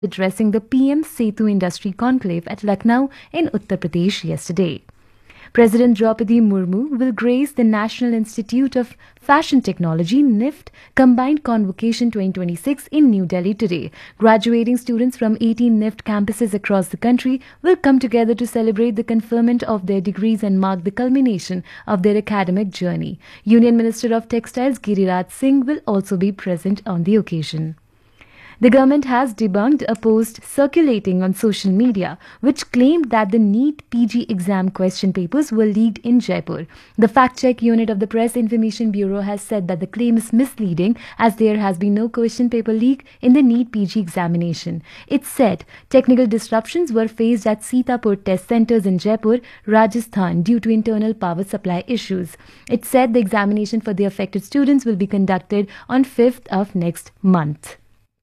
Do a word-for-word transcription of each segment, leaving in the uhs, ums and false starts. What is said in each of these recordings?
addressing the P M Setu Industry Conclave at Lucknow in Uttar Pradesh yesterday. President Draupadi Murmu will grace the National Institute of Fashion Technology N I F T Combined Convocation twenty twenty-six in New Delhi today. Graduating students from eighteen N I F T campuses across the country will come together to celebrate the conferment of their degrees and mark the culmination of their academic journey. Union Minister of Textiles Giriraj Singh will also be present on the occasion. The government has debunked a post circulating on social media which claimed that the NEET P G exam question papers were leaked in Jaipur. The fact-check unit of the Press Information Bureau has said that the claim is misleading as there has been no question paper leak in the NEET P G examination. It said technical disruptions were faced at Sitapur test centers in Jaipur, Rajasthan due to internal power supply issues. It said the examination for the affected students will be conducted on fifth of next month.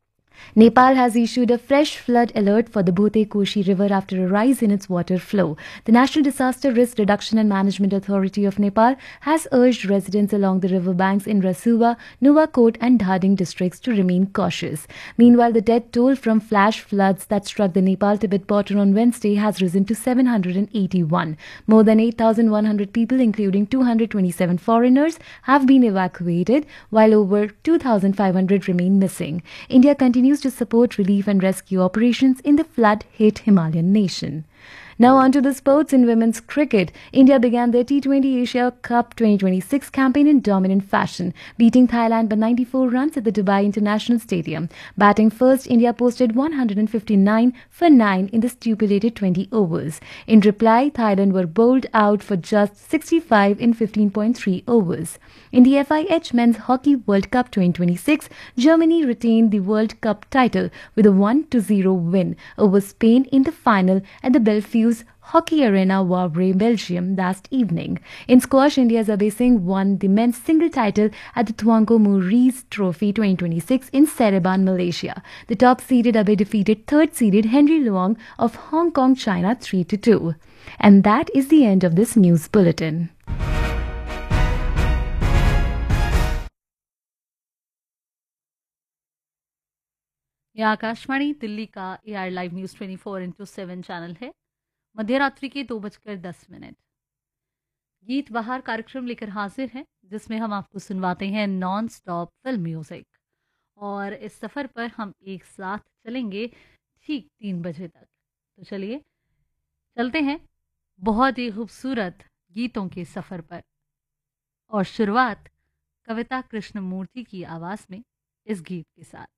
Nepal has issued a fresh flood alert for the Bhote Koshi River after a rise in its water flow. The National Disaster Risk Reduction and Management Authority of Nepal has urged residents along the river banks in Rasuwa, Nuwakot and Dhading districts to remain cautious. Meanwhile, the death toll from flash floods that struck the Nepal-Tibet border on Wednesday has risen to seven hundred eighty-one. More than eight thousand one hundred people, including two hundred twenty-seven foreigners, have been evacuated, while over two thousand five hundred remain missing. India continues to support relief and rescue operations in the flood-hit Himalayan nation. Now on to the sports. In women's cricket, India began their T twenty Asia Cup twenty twenty-six campaign in dominant fashion, beating Thailand by ninety-four runs at the Dubai International Stadium. Batting first, India posted one hundred fifty-nine for nine in the stipulated twenty overs. In reply, Thailand were bowled out for just sixty-five in fifteen point three overs. In the F I H Men's Hockey World Cup twenty twenty-six, Germany retained the World Cup title with a one to zero win over Spain in the final at the Belfius Hockey Arena, Wavre, Belgium last evening. In squash, India's Abhay Singh won the men's single title at the Tuanko Murees Trophy twenty twenty-six in Seremban, Malaysia. The top-seeded Abhay defeated third-seeded Henry Luong of Hong Kong, China three to two. And that is the end of this news bulletin. यह आकाशवाणी दिल्ली का A R live news twenty four into seven channel है। मध्यरात्रि के दो बजकर दस minute गीत बहार कार्यक्रम लेकर हाजिर है, जिसमें हम आपको सुनवाते हैं नॉन स्टॉप फिल्म म्यूज़िक। और इस सफ़र पर हम एक साथ चलेंगे ठीक तीन बजे तक। तो चलिए चलते हैं बहुत ही खूबसूरत गीतों के सफ़र पर। और शुरुआत कविता कृष्णमूर्ति की आवाज़ में इस गीत के साथ।